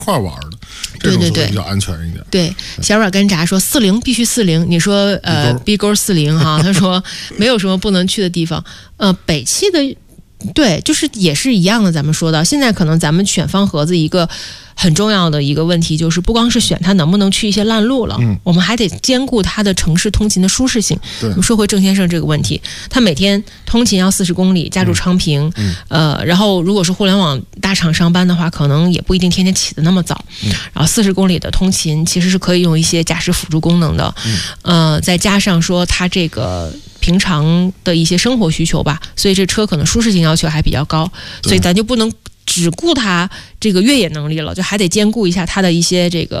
块玩的，这种比较安全一点。 对，小软跟闸说40必须40，你说B沟40哈，他说没有什么不能去的地方。北汽的对，就是也是一样的。咱们说到现在，可能咱们选方盒子一个很重要的一个问题，就是不光是选它能不能去一些烂路了，我们还得兼顾它的城市通勤的舒适性。我们说回郑先生这个问题，他每天通勤要40公里，家住昌平，然后如果是互联网大厂上班的话，可能也不一定天天起得那么早，然后40公里的通勤其实是可以用一些驾驶辅助功能的，再加上说它这个平常的一些生活需求吧，所以这车可能舒适性要求还比较高，所以咱就不能只顾它这个越野能力了，就还得兼顾一下它的一些这个